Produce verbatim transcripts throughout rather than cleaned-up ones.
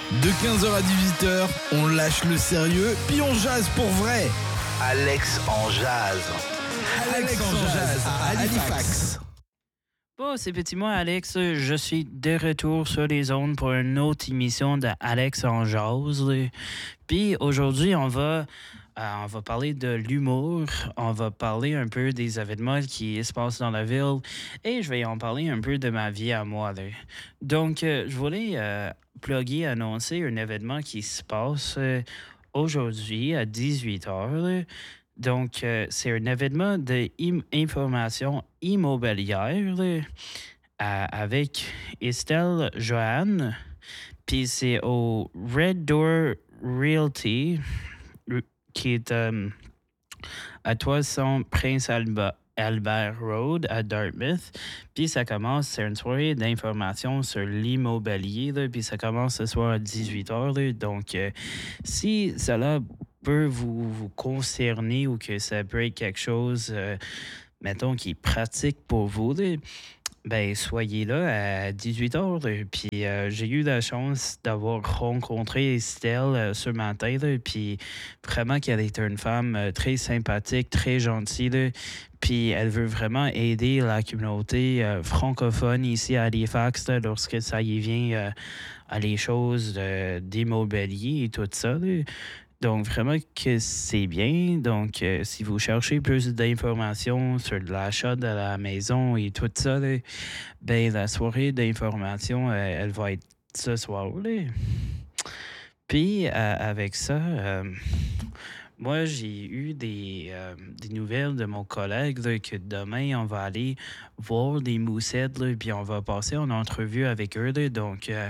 De quinze heures à dix-huit heures, on lâche le sérieux, puis on jase pour vrai. Alex en jazz. Alex, Alex en jazz à Halifax. Bon, c'est petit moi, Alex. Je suis de retour sur les ondes pour une autre émission de Alex en jazz. Puis aujourd'hui, on va, euh, on va parler de l'humour. On va parler un peu des événements qui se passent dans la ville. Et je vais en parler un peu de ma vie à moi. Là. Donc, euh, je voulais euh, plugger, annoncer un événement qui se passe euh, aujourd'hui à dix-huit heures. Donc, euh, c'est un événement d'information immobilière là, euh, avec Estelle Joanne. Puis c'est au Red Door Realty, qui est euh, à trois cents Prince Alba, Albert Road à Dartmouth. Puis ça commence, c'est une soirée d'information sur l'immobilier. Là, puis ça commence ce soir à dix-huit heures. Là, donc, euh, si cela peut vous, vous concerner ou que ça peut être quelque chose, euh, mettons, qui est pratique pour vous, là, ben, soyez là à dix-huit heures. Là. Puis euh, j'ai eu la chance d'avoir rencontré Estelle euh, ce matin. Là, puis vraiment qu'elle est une femme euh, très sympathique, très gentille. Là. Puis elle veut vraiment aider la communauté euh, francophone ici à Halifax là, lorsque ça y vient euh, à les choses euh, d'immobilier et tout ça. Là. Donc, vraiment que c'est bien. Donc, euh, si vous cherchez plus d'informations sur l'achat de la maison et tout ça, là, ben, la soirée d'information, euh, elle va être ce soir. Là. Puis, euh, avec ça, euh, moi, j'ai eu des, euh, des nouvelles de mon collègue là, que demain, on va aller voir des moussettes, là, puis on va passer en entrevue avec eux. Là. Donc, euh,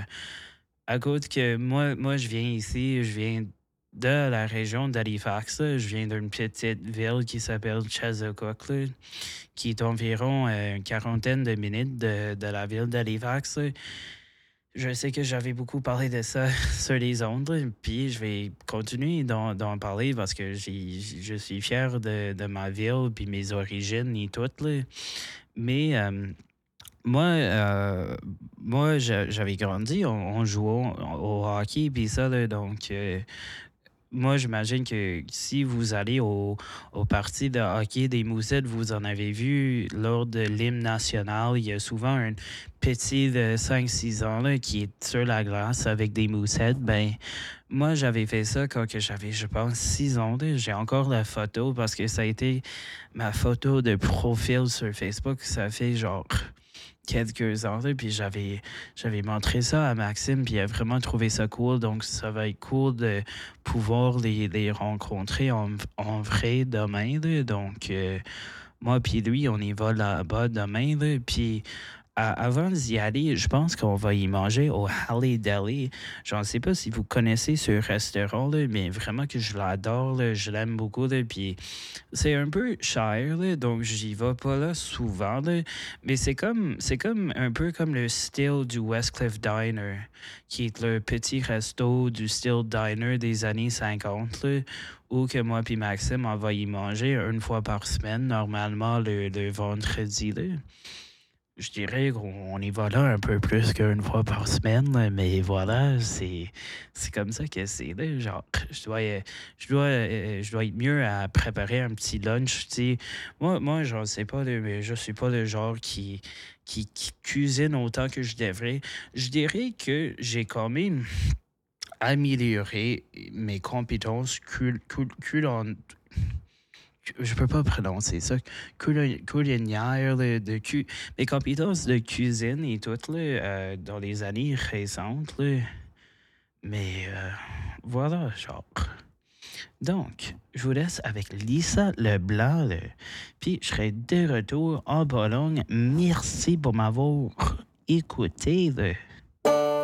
à cause que moi, moi, je viens ici, je viens de la région d'Halifax. Là. Je viens d'une petite ville qui s'appelle Chazacook, là, qui est environ euh, une quarantaine de minutes de, de la ville d'Halifax. Là. Je sais que j'avais beaucoup parlé de ça sur les ondes, là, puis je vais continuer d'en, d'en parler parce que j'ai, je suis fier de, de ma ville puis mes origines et tout. Là. Mais... Euh, Moi, euh, moi j'avais grandi, on, on jouait au, au hockey, puis ça, là, donc euh, moi, j'imagine que si vous allez au, au parti de hockey des Moussettes, vous en avez vu lors de l'hymne national, il y a souvent un petit de cinq six ans là, qui est sur la glace avec des Moussettes. Ben, moi, j'avais fait ça quand que j'avais, je pense, six ans. Là. J'ai encore la photo parce que ça a été ma photo de profil sur Facebook. Ça fait genre... quelques heures, là, puis j'avais, j'avais montré ça à Maxime, puis il a vraiment trouvé ça cool. Donc, ça va être cool de pouvoir les, les rencontrer en, en vrai demain. Là. Donc, euh, moi puis lui, on y va là-bas demain. Là, puis, à, avant d'y aller, je pense qu'on va y manger au Halle Deli. Je ne sais pas si vous connaissez ce restaurant, là, mais vraiment que je l'adore. Là, je l'aime beaucoup. Là, puis, c'est un peu cher, là, donc j'y vais pas là souvent. Là, mais c'est comme, c'est comme un peu comme le style du Westcliff Diner, qui est le petit resto du style diner des années cinquante, là, où que moi puis Maxime, on va y manger une fois par semaine, normalement le, le vendredi. Là. Je dirais qu'on y va là un peu plus qu'une fois par semaine, là, mais voilà, c'est, c'est comme ça que c'est. Là, genre, je dois, euh, je, dois, euh, je dois être mieux à préparer un petit lunch. T'sais. Moi, moi je ne sais pas, là, mais je suis pas le genre qui, qui, qui cuisine autant que je devrais. Je dirais que j'ai quand même amélioré mes compétences cul, cul, cul, je peux pas prononcer ça, Cul- culinaire, là, de cu- mes compétences de cuisine et tout, là, euh, dans les années récentes, là. Mais euh, voilà, genre. Donc, je vous laisse avec Lisa Leblanc, là. Puis je serai de retour en Bologne. Merci pour m'avoir écouté, là.